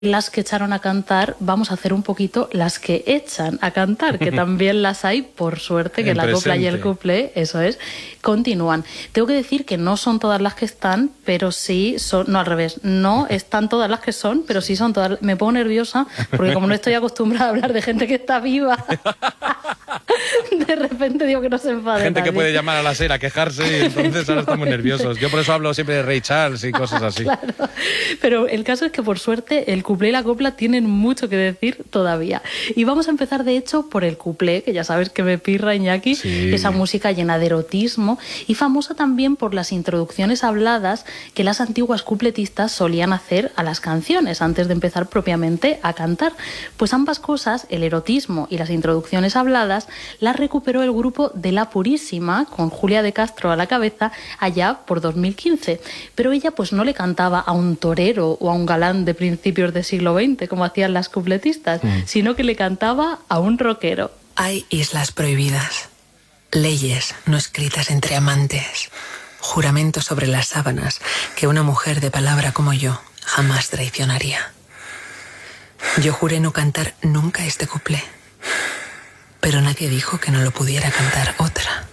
las que echaron a cantar, vamos a hacer un poquito las que echan a cantar, que también las hay, por suerte, que la copla y el cuplé, eso es, continúan. Tengo que decir que no son todas las que están, pero sí son, no, al revés, no están todas las que son, pero sí son todas. Me pongo nerviosa, porque como no estoy acostumbrada a hablar de gente que está viva, de repente digo que no se enfade gente nadie. que puede llamar a la SER a quejarse y entonces ahora estamos nerviosos. Yo por eso hablo siempre de Ray Charles y cosas así. Claro. Pero el caso es que, por suerte, el cuplé y la copla tienen mucho que decir todavía. Y vamos a empezar, de hecho, por el cuplé, que ya sabes que me pirra, Iñaki, sí. Esa música llena de erotismo y famosa también por las introducciones habladas que las antiguas cupletistas solían hacer a las canciones antes de empezar propiamente a cantar. Pues ambas cosas, el erotismo y las introducciones habladas, las recuperó el grupo de La Purísima, con Julia de Castro a la cabeza, allá por 2015. Pero ella pues no le cantaba a un torero o a un galán de principios del siglo XX, como hacían las cupletistas, sino que le cantaba a un rockero. Hay islas prohibidas, leyes no escritas entre amantes, juramentos sobre las sábanas que una mujer de palabra como yo jamás traicionaría. Yo juré no cantar nunca este cuplé, pero nadie dijo que no lo pudiera cantar otra.